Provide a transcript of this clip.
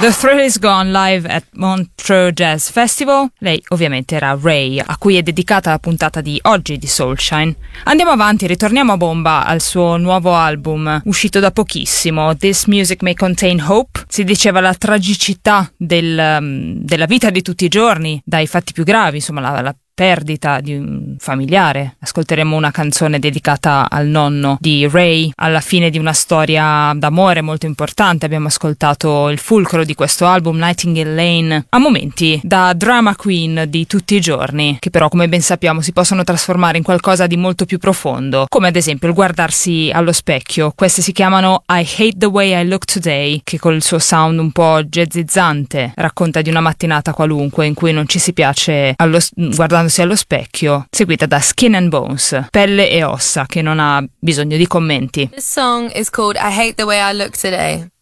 The Thrill Is Gone live at Montreux Jazz Festival. Lei ovviamente era Ray, a cui è dedicata la puntata di oggi di Soulshine. Andiamo avanti, ritorniamo a bomba al suo nuovo album, uscito da pochissimo, This Music May Contain Hope. Si diceva la tragicità della vita di tutti i giorni, dai fatti più gravi, insomma la perdita di un familiare. Ascolteremo una canzone dedicata al nonno di Ray, alla fine di una storia d'amore molto importante. Abbiamo ascoltato il fulcro di questo album, Nightingale Lane, a momenti da drama queen di tutti i giorni, che però, come ben sappiamo, si possono trasformare in qualcosa di molto più profondo, come ad esempio il guardarsi allo specchio. Queste si chiamano I Hate the Way I Look Today, che col suo sound un po' jazzizzante racconta di una mattinata qualunque in cui non ci si piace guardandosi allo specchio, seguita da Skin and Bones, pelle e ossa, che non ha bisogno di commenti. This song is called I Hate the Way I Look Today.